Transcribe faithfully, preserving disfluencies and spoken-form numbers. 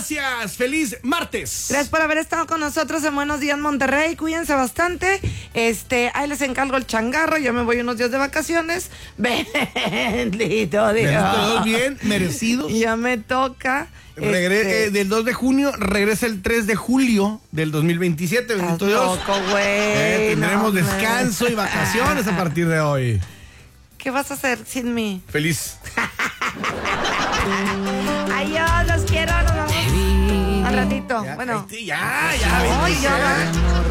gracias. Feliz martes. Gracias por haber estado con nosotros en Buenos Días Monterrey. Cuídense bastante. Este, ahí les encargo el changarro. Yo me voy unos días de vacaciones. Bendito Dios. Todos bien, merecidos. Ya me toca. Regre este... eh, del dos de junio regresa el tres de julio del dos mil veintisiete. Bendito Dios. Loco, güey. Eh, tendremos no, descanso me... y vacaciones a partir de hoy. ¿Qué vas a hacer sin mí? Feliz. Adiós, los quiero. Nos vamos al ratito. Ya, bueno. cállate, ya, ya. Ay, ya va.